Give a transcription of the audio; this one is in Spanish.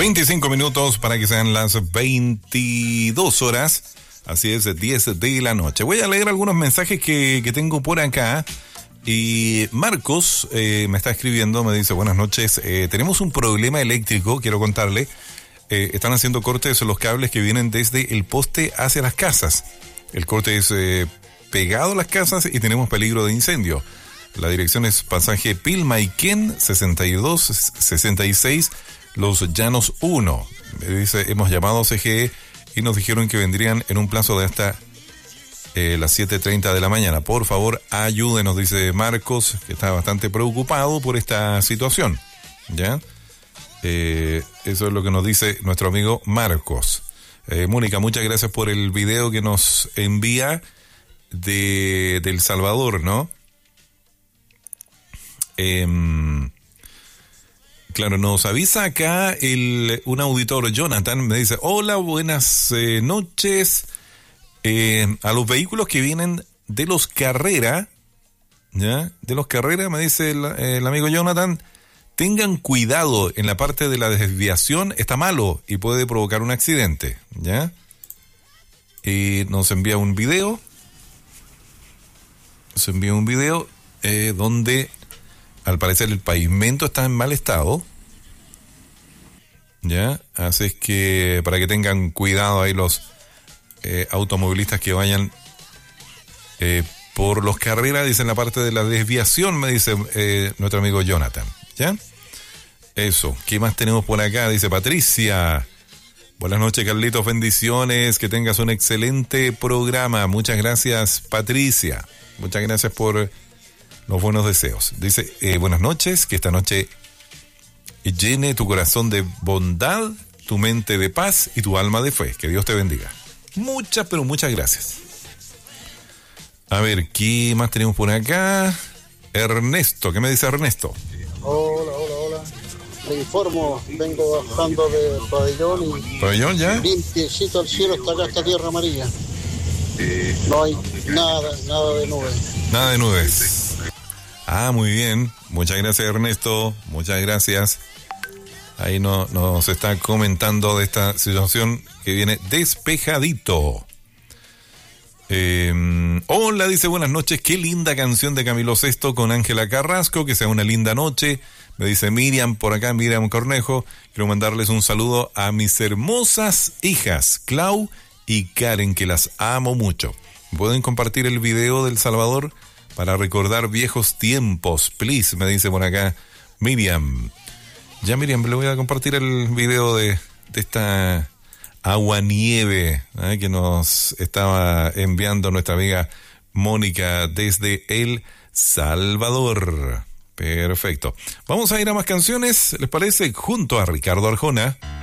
25 minutos para que sean las 22 horas. Así es, 10 de la noche. Voy a leer algunos mensajes que tengo por acá. Y Marcos me está escribiendo, me dice, buenas noches, tenemos un problema eléctrico, quiero contarle. Están haciendo cortes en los cables que vienen desde el poste hacia las casas. El corte es pegado a las casas y tenemos peligro de incendio. La dirección es pasaje Pilmaiquén 6266 Los Llanos 1. Me dice, hemos llamado a CGE y nos dijeron que vendrían en un plazo de hasta las 7:30 de la mañana. Por favor, ayúdenos, dice Marcos, que está bastante preocupado por esta situación. ¿Ya? Eso es lo que nos dice nuestro amigo Marcos. Mónica, muchas gracias por el video que nos envía de El Salvador, ¿no? Claro, nos avisa acá un auditor, Jonathan, me dice, hola, buenas noches. A los vehículos que vienen de los Carrera, ¿ya? De los Carrera, me dice el amigo Jonathan, tengan cuidado en la parte de la desviación, está malo y puede provocar un accidente, ¿ya? Y nos envía un video. Se envía un video donde al parecer el pavimento está en mal estado, ¿ya? Así es que para que tengan cuidado ahí los automovilistas que vayan por los Carreras, dice en la parte de la desviación, me dice nuestro amigo Jonathan, ¿ya? Eso, ¿qué más tenemos por acá? Dice Patricia, buenas noches Carlitos, bendiciones, que tengas un excelente programa, muchas gracias Patricia, muchas gracias por los buenos deseos. Dice, buenas noches, que esta noche llene tu corazón de bondad, tu mente de paz y tu alma de fe, que Dios te bendiga. Muchas, pero muchas gracias. A ver, ¿qué más tenemos por acá? Ernesto, ¿qué me dice Ernesto? Hola. Le informo, vengo bajando del pabellón y... ¿Pabellón ya? Limpiecito al cielo, está acá esta tierra amarilla. No hay nada de nubes. Nada de nubes. Ah, muy bien. Muchas gracias, Ernesto. Muchas gracias. Ahí nos está comentando de esta situación que viene despejadito. Hola, dice, buenas noches. Qué linda canción de Camilo Sesto con Ángela Carrasco. Que sea una linda noche. Me dice Miriam por acá, Miriam Cornejo. Quiero mandarles un saludo a mis hermosas hijas, Clau y Karen, que las amo mucho. ¿Pueden compartir el video del Salvador para recordar viejos tiempos? Please, me dice por acá Miriam. Ya, Miriam, le voy a compartir el video de esta aguanieve que nos estaba enviando nuestra amiga Mónica desde El Salvador. Perfecto. Vamos a ir a más canciones, ¿les parece? Junto a Ricardo Arjona.